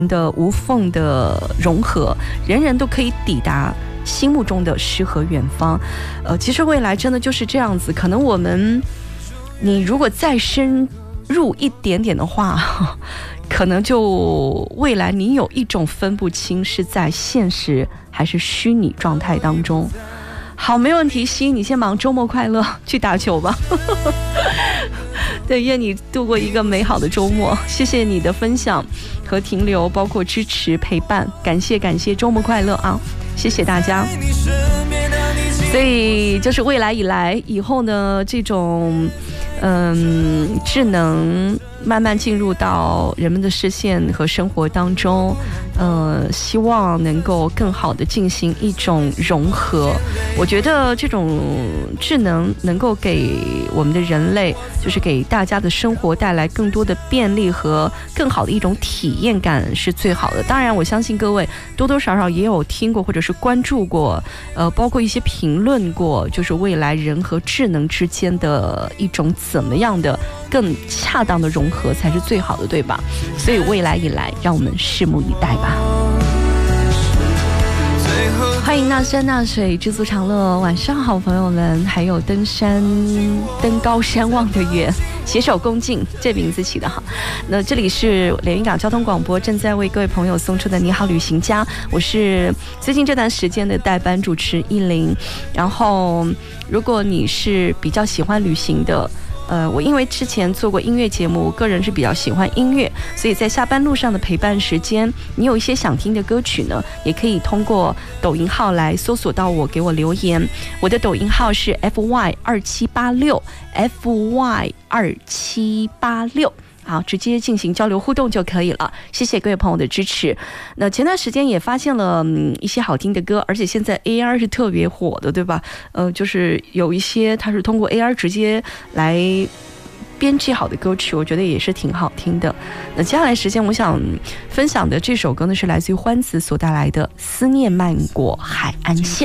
的无缝的融合，人人都可以抵达心目中的诗和远方。其实未来真的就是这样子，可能你如果再深入一点点的话，可能就未来你有一种分不清是在现实还是虚拟状态当中。好，没问题，西，你先忙，周末快乐，去打球吧。对，愿你度过一个美好的周末。谢谢你的分享和停留，包括支持陪伴，感谢，周末快乐啊！谢谢大家。所以就是未来以后呢，这种智能慢慢进入到人们的视线和生活当中，希望能够更好的进行一种融合。我觉得这种智能能够给我们的人类，就是给大家的生活带来更多的便利和更好的一种体验感是最好的。当然我相信各位多多少少也有听过或者是关注过，包括一些评论过，就是未来人和智能之间的一种怎么样的更恰当的融合才是最好的，对吧？所以未来让我们拭目以待吧。欢迎那山那水，知足常乐。晚上好，朋友们，还有登高山望的远，携手共进，这名字起得好。那这里是连云港交通广播正在为各位朋友送出的你好旅行家，我是最近这段时间的代班主持依林。然后如果你是比较喜欢旅行的，我因为之前做过音乐节目，个人是比较喜欢音乐，所以在下班路上的陪伴时间，你有一些想听的歌曲呢，也可以通过抖音号来搜索到我，给我留言。我的抖音号是 FY2786 FY2786，好，直接进行交流互动就可以了。谢谢各位朋友的支持。那前段时间也发现了一些好听的歌，而且现在 AR 是特别火的，对吧？就是有一些它是通过 AR 直接来编辑好的歌曲，我觉得也是挺好听的。那接下来时间我想分享的这首歌呢，是来自于欢子所带来的《思念漫过海岸线》。